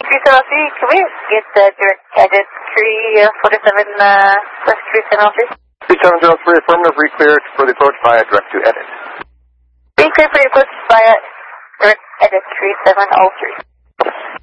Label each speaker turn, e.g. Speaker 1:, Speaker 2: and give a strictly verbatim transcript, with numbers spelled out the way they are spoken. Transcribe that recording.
Speaker 1: three seven three, can we get the direct edit three forty-seven uh, plus three seven three?
Speaker 2: three seven zero three, affirmative, re-cleared for the approach via direct to edit.
Speaker 1: Re-cleared for the approach via direct edit three seven zero three.